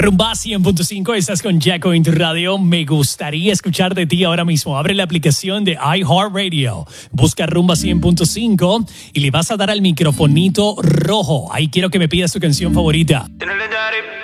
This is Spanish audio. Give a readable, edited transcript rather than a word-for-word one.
Rumba 100.5, estás con Jaco en tu radio. Me gustaría escuchar de ti ahora mismo. Abre la aplicación de iHeartRadio, busca Rumba 100.5 y le vas a dar al microfonito rojo. Ahí quiero que me pidas tu canción favorita.